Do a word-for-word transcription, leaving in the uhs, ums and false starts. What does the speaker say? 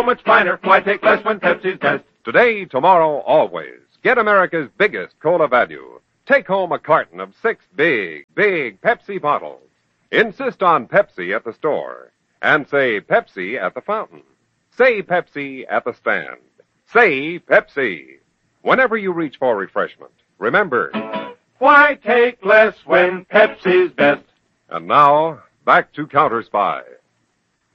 So much finer. Why take less when Pepsi's best? Today, tomorrow, always. Get America's biggest cola value. Take home a carton of six big, big Pepsi bottles. Insist on Pepsi at the store. And say Pepsi at the fountain. Say Pepsi at the stand. Say Pepsi. Whenever you reach for refreshment, remember, why take less when Pepsi's best? And now, back to Counter Spy.